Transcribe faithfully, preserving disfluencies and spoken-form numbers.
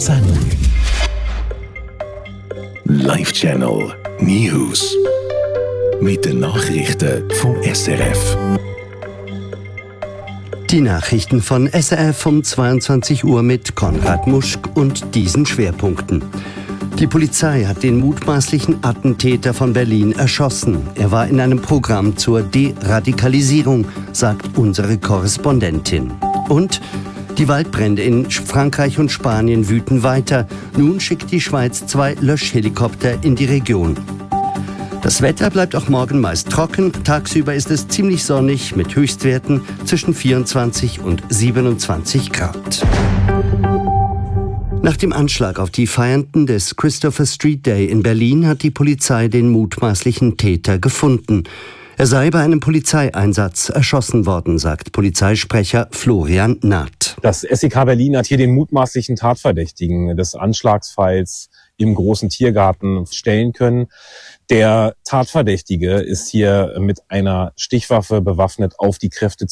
Sendung. Live Channel News. Mit den Nachrichten vom S R F. Die Nachrichten von S R F um zweiundzwanzig Uhr mit Konrad Muschk und diesen Schwerpunkten. Die Polizei hat den mutmaßlichen Attentäter von Berlin erschossen. Er war in einem Programm zur Deradikalisierung, sagt unsere Korrespondentin. Und die Waldbrände in Frankreich und Spanien wüten weiter. Nun schickt die Schweiz zwei Löschhelikopter in die Region. Das Wetter bleibt auch morgen meist trocken. Tagsüber ist es ziemlich sonnig mit Höchstwerten zwischen vierundzwanzig und siebenundzwanzig Grad. Nach dem Anschlag auf die Feiernden des Christopher Street Day in Berlin hat die Polizei den mutmaßlichen Täter gefunden. Er sei bei einem Polizeieinsatz erschossen worden, sagt Polizeisprecher Florian Naht. Das S E K Berlin hat hier den mutmaßlichen Tatverdächtigen des Anschlagsfalls im großen Tiergarten stellen können. Der Tatverdächtige ist hier mit einer Stichwaffe bewaffnet auf die Kräfte